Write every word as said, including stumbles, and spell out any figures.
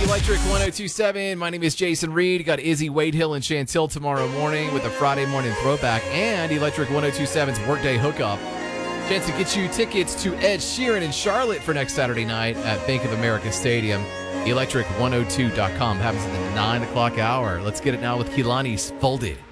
Electric one oh two point seven. My name is Jason Reed. Got Izzy, Wade Hill, and Chantil tomorrow morning with a Friday morning throwback and Electric one oh two point seven's Workday Hookup. Chance to get you tickets to Ed Sheeran in Charlotte for next Saturday night at Bank of America Stadium. electric one oh two dot com happens in the nine o'clock hour. Let's get it now with Kehlani's Folded.